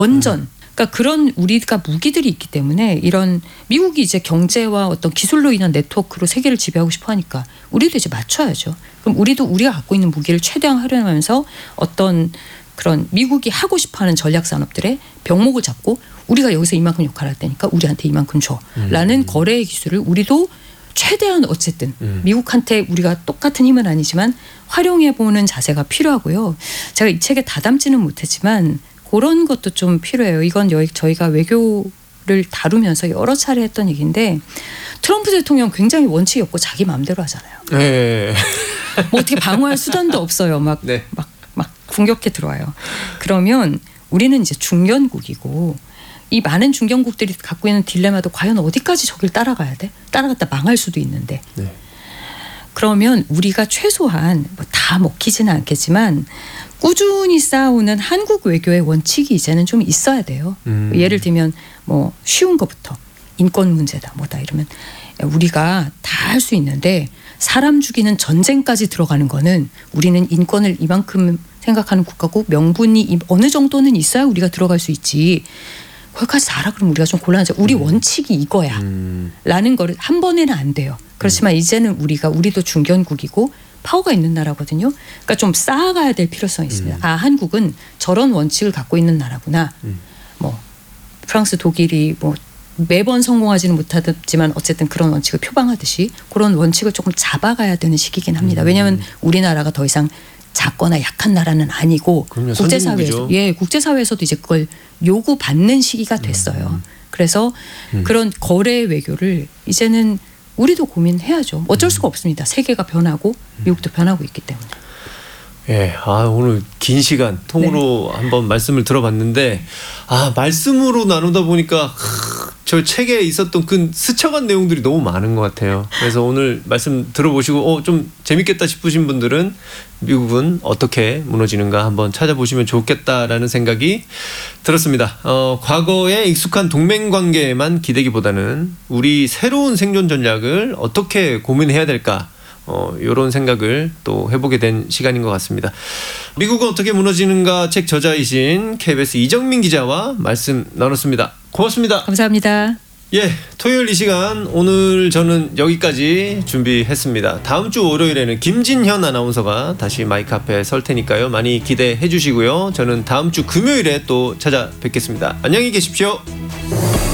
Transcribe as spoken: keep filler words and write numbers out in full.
원전. 그러니까 그런 우리가 무기들이 있기 때문에 이런 미국이 이제 경제와 어떤 기술로 인한 네트워크로 세계를 지배하고 싶어 하니까 우리도 이제 맞춰야죠. 그럼 우리도 우리가 갖고 있는 무기를 최대한 활용하면서 어떤 그런 미국이 하고 싶어하는 전략 산업들의 병목을 잡고 우리가 여기서 이만큼 역할을 할 테니까 우리한테 이만큼 줘라는 음. 거래의 기술을 우리도 최대한 어쨌든 음. 미국한테 우리가 똑같은 힘은 아니지만 활용해보는 자세가 필요하고요. 제가 이 책에 다 담지는 못했지만 그런 것도 좀 필요해요. 이건 여기 저희가 외교를 다루면서 여러 차례 했던 얘기인데 트럼프 대통령 굉장히 원칙이 없고 자기 마음대로 하잖아요. 네. 뭐 어떻게 방어할 수단도 없어요. 막, 네. 막, 막 공격해 들어와요. 그러면 우리는 이제 중견국이고 이 많은 중견국들이 갖고 있는 딜레마도 과연 어디까지 저길 따라가야 돼? 따라갔다 망할 수도 있는데. 네. 그러면 우리가 최소한 뭐 다 먹히지는 않겠지만 꾸준히 쌓아오는 한국 외교의 원칙이 이제는 좀 있어야 돼요. 음. 예를 들면 뭐 쉬운 것부터 인권 문제다 뭐다 이러면 우리가 다 할 수 있는데 사람 죽이는 전쟁까지 들어가는 거는 우리는 인권을 이만큼 생각하는 국가고 명분이 어느 정도는 있어야 우리가 들어갈 수 있지. 거기까지 다 알아 그러면 우리가 좀 곤란하죠. 우리 음. 원칙이 이거야 음. 라는 거를 한 번에는 안 돼요. 그렇지만 음. 이제는 우리가 우리도 중견국이고 파워가 있는 나라거든요. 그러니까 좀 쌓아가야 될 필요성이 있습니다. 음. 아 한국은 저런 원칙을 갖고 있는 나라구나. 음. 뭐 프랑스, 독일이 뭐 매번 성공하지는 못하지만 어쨌든 그런 원칙을 표방하듯이 그런 원칙을 조금 잡아가야 되는 시기긴 합니다. 음. 왜냐하면 우리나라가 더 이상 작거나 약한 나라는 아니고 국제사회에서 예 국제사회에서도 이제 그걸 요구받는 시기가 됐어요. 음. 그래서 음. 그런 거래 외교를 이제는 우리도 고민해야죠. 어쩔 수가 없습니다. 세계가 변하고 미국도 변하고 있기 때문에. 예, 아 오늘 긴 시간 통으로 네. 한번 말씀을 들어봤는데 아 말씀으로 나누다 보니까 하, 저 책에 있었던 그 스쳐간 내용들이 너무 많은 것 같아요. 그래서 오늘 말씀 들어보시고 어, 좀 재밌겠다 싶으신 분들은 미국은 어떻게 무너지는가 한번 찾아보시면 좋겠다라는 생각이 들었습니다. 어, 과거에 익숙한 동맹관계에만 기대기보다는 우리 새로운 생존 전략을 어떻게 고민해야 될까 어, 이런 생각을 또 해보게 된 시간인 것 같습니다. 미국은 어떻게 무너지는가 책 저자이신 케이비에스 이정민 기자와 말씀 나눴습니다. 고맙습니다. 감사합니다. 예, 토요일 이 시간 오늘 저는 여기까지 준비했습니다. 다음 주 월요일에는 김진현 아나운서가 다시 마이크 앞에 설 테니까요. 많이 기대해 주시고요. 저는 다음 주 금요일에 또 찾아뵙겠습니다. 안녕히 계십시오.